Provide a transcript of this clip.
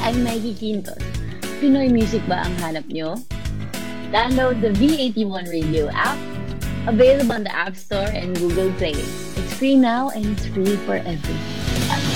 I'm Maggie Quintos. Pinoy music ba ang hanap nyo? Download the V81 Radio app, available on the App Store and Google Play. It's free now and it's free for everyone.